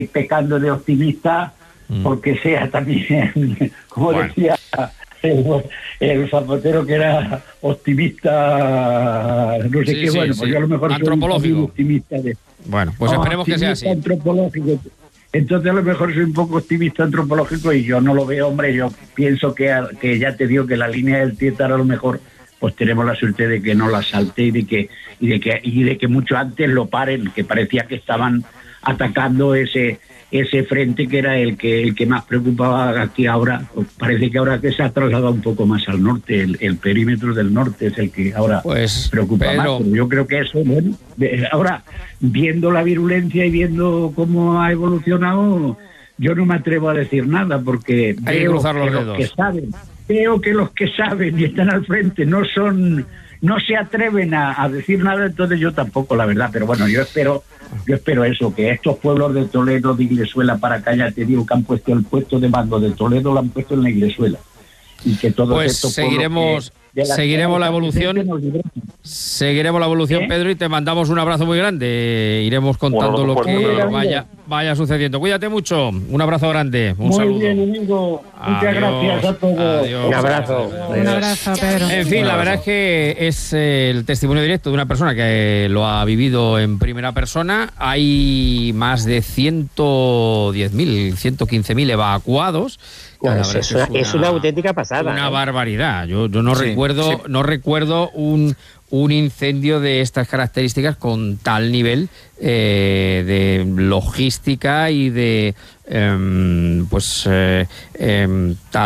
pecando de optimista, porque sea también, como decía el zapatero, que era optimista, no sé qué, bueno, pues yo a lo mejor antropológico. soy optimista Bueno, pues esperemos que sea así. Antropológico. Entonces a lo mejor soy un poco optimista antropológico y yo no lo veo, hombre. Yo pienso que ya te digo que la línea del Tietar a lo mejor pues tenemos la suerte de que no la salte y de que mucho antes lo paren, que parecía que estaban atacando ese frente que era el que más preocupaba aquí ahora. Pues parece que ahora que se ha trasladado un poco más al norte, el perímetro del norte es el que ahora preocupa más. Pero yo creo que eso, bueno, ahora viendo la virulencia y viendo cómo ha evolucionado, yo no me atrevo a decir nada, porque veo que los que saben y están al frente no se atreven a decir nada, entonces yo tampoco, la verdad. Pero bueno, yo espero eso, que estos pueblos de Toledo, de Iglesuela, para acá, ya te digo que han puesto el puesto de mando de Toledo, lo han puesto en la Iglesuela, y que todos estos seguiremos la evolución, Pedro, y te mandamos un abrazo muy grande. Iremos contando lo que vaya sucediendo. Cuídate mucho, un abrazo grande, un saludo. Muy bien, amigo, muchas gracias a todos. Adiós. Un abrazo. Un abrazo, Pedro. En fin, la verdad es que es el testimonio directo de una persona que lo ha vivido en primera persona. Hay más de 110.000, 115.000 evacuados. Bueno, es una auténtica pasada. Una barbaridad. Yo no recuerdo un incendio de estas características con tal nivel de logística y de tal